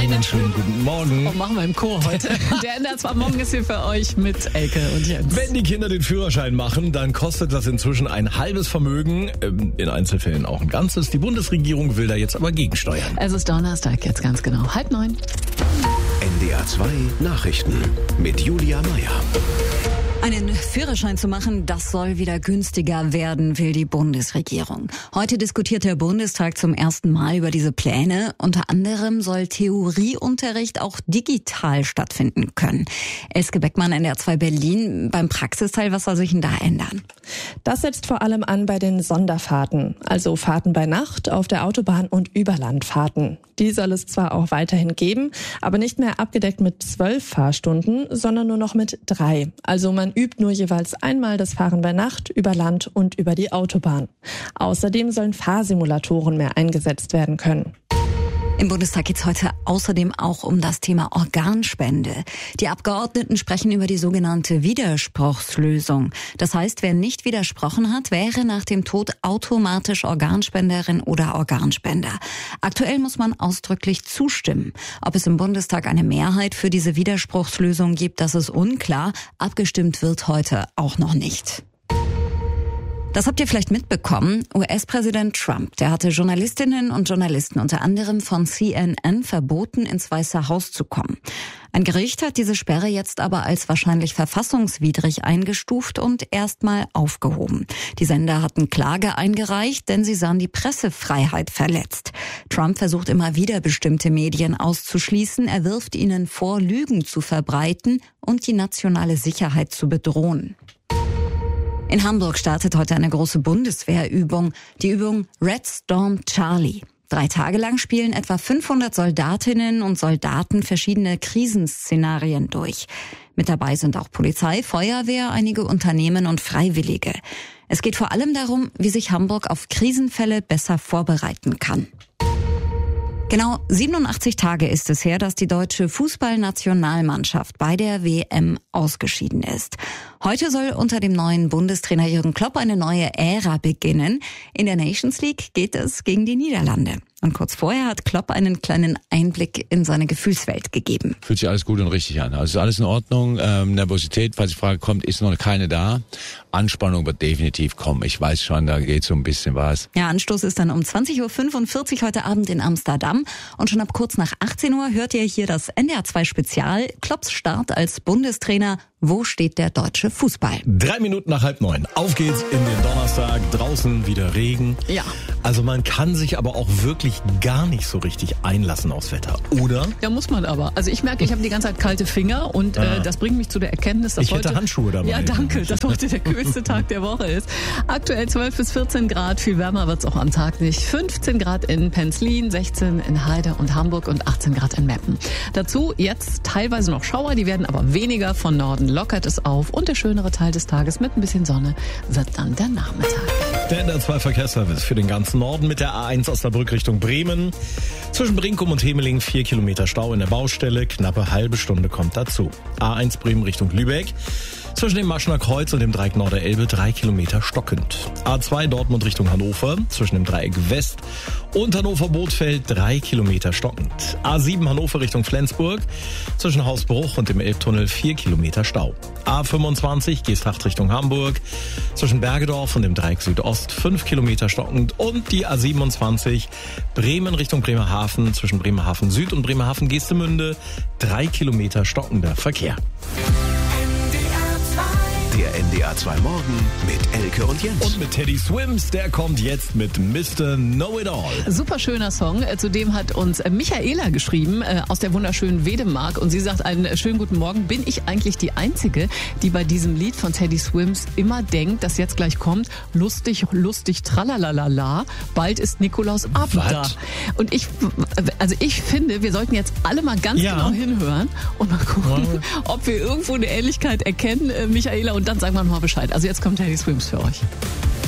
Einen schönen guten Morgen. Und machen wir im Chor heute. Der NDR 2 Morgen ist hier für euch mit Elke und Jens. Wenn die Kinder den Führerschein machen, dann kostet das inzwischen ein halbes Vermögen, in Einzelfällen auch ein ganzes. Die Bundesregierung will da jetzt aber gegensteuern. Es ist Donnerstag, jetzt ganz genau 8:30. NDR 2 Nachrichten mit Julia Meyer. Einen Führerschein zu machen, das soll wieder günstiger werden, will die Bundesregierung. Heute diskutiert der Bundestag zum ersten Mal über diese Pläne. Unter anderem soll Theorieunterricht auch digital stattfinden können. Elske Beckmann, NDR 2 Berlin. Beim Praxisteil, was soll sich denn da ändern? Das setzt vor allem an bei den Sonderfahrten, also Fahrten bei Nacht, auf der Autobahn und Überlandfahrten. Die soll es zwar auch weiterhin geben, aber nicht mehr abgedeckt mit 12 Fahrstunden, sondern nur noch mit 3. Also man übt nur jeweils einmal das Fahren bei Nacht, über Land und über die Autobahn. Außerdem sollen Fahrsimulatoren mehr eingesetzt werden können. Im Bundestag geht es heute außerdem auch um das Thema Organspende. Die Abgeordneten sprechen über die sogenannte Widerspruchslösung. Das heißt, wer nicht widersprochen hat, wäre nach dem Tod automatisch Organspenderin oder Organspender. Aktuell muss man ausdrücklich zustimmen. Ob es im Bundestag eine Mehrheit für diese Widerspruchslösung gibt, das ist unklar. Abgestimmt wird heute auch noch nicht. Das habt ihr vielleicht mitbekommen. US-Präsident Trump, der hatte Journalistinnen und Journalisten unter anderem von CNN verboten, ins Weiße Haus zu kommen. Ein Gericht hat diese Sperre jetzt aber als wahrscheinlich verfassungswidrig eingestuft und erstmal aufgehoben. Die Sender hatten Klage eingereicht, denn sie sahen die Pressefreiheit verletzt. Trump versucht immer wieder, bestimmte Medien auszuschließen. Er wirft ihnen vor, Lügen zu verbreiten und die nationale Sicherheit zu bedrohen. In Hamburg startet heute eine große Bundeswehrübung, die Übung Red Storm Charlie. 3 Tage lang spielen etwa 500 Soldatinnen und Soldaten verschiedene Krisenszenarien durch. Mit dabei sind auch Polizei, Feuerwehr, einige Unternehmen und Freiwillige. Es geht vor allem darum, wie sich Hamburg auf Krisenfälle besser vorbereiten kann. Genau 87 Tage ist es her, dass die deutsche Fußballnationalmannschaft bei der WM ausgeschieden ist. Heute soll unter dem neuen Bundestrainer Jürgen Klopp eine neue Ära beginnen. In der Nations League geht es gegen die Niederlande. Und kurz vorher hat Klopp einen kleinen Einblick in seine Gefühlswelt gegeben. Fühlt sich alles gut und richtig an. Also ist alles in Ordnung. Nervosität, falls die Frage kommt, ist noch keine da. Anspannung wird definitiv kommen. Ich weiß schon, da geht so ein bisschen was. Ja, Anstoß ist dann um 20.45 Uhr heute Abend in Amsterdam. Und schon ab kurz nach 18 Uhr hört ihr hier das NDR 2 Spezial. Klopps Start als Bundestrainer. Wo steht der deutsche Fußball? 3 Minuten nach 8:30. Auf geht's in den Donnerstag. Draußen wieder Regen. Ja. Also man kann sich aber auch wirklich gar nicht so richtig einlassen aufs Wetter, oder? Ja, muss man aber. Also ich merke, ich habe die ganze Zeit kalte Finger und das bringt mich zu der Erkenntnis, dass ich hätte Handschuhe dabei. Ja, danke, dass heute der kühlste Tag der Woche ist. Aktuell 12 bis 14 Grad, viel wärmer wird's auch am Tag nicht. 15 Grad in Penzlin, 16 in Heide und Hamburg und 18 Grad in Meppen. Dazu jetzt teilweise noch Schauer, die werden aber weniger. Von Norden lockert es auf und der schönere Teil des Tages mit ein bisschen Sonne wird dann der Nachmittag. Der NDR 2 Verkehrsservice für den ganzen Norden mit der A1 Osnabrück Richtung Bremen. Zwischen Brinkum und Hemeling 4 Kilometer Stau in der Baustelle. Knappe halbe Stunde kommt dazu. A1 Bremen Richtung Lübeck. Zwischen dem Maschener Kreuz und dem Dreieck Norderelbe 3 Kilometer stockend. A2 Dortmund Richtung Hannover. Zwischen dem Dreieck West und Hannover-Bothfeld 3 Kilometer stockend. A7 Hannover Richtung Flensburg. Zwischen Hausbruch und dem Elbtunnel 4 Kilometer Stau. A25 Geesthacht Richtung Hamburg. Zwischen Bergedorf und dem Dreieck Südost 5 Kilometer stockend. Und die A27 Bremen Richtung Bremerhaven. Zwischen Bremerhaven Süd und Bremerhaven Geestemünde 3 Kilometer stockender Verkehr. Der NDR 2 Morgen mit Elke und Jens. Und mit Teddy Swims, der kommt jetzt mit Mr. Know-It-All. Super schöner Song. Zudem hat uns Michaela geschrieben aus der wunderschönen Wedemark und sie sagt einen schönen guten Morgen. Bin ich eigentlich die Einzige, die bei diesem Lied von Teddy Swims immer denkt, dass jetzt gleich kommt, lustig, lustig, tralalala, bald ist Nikolaus Abend da. Und ich finde, wir sollten jetzt alle mal ganz genau hinhören und mal gucken, ob wir irgendwo eine Ähnlichkeit erkennen, Michaela, und dann sagen wir mal Bescheid. Also jetzt kommt Teddy Swims für euch.